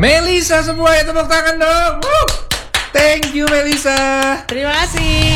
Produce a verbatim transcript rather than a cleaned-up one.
Melisa semua ya, tepuk tangan dong. Woo! Thank you Melisa. Terima kasih.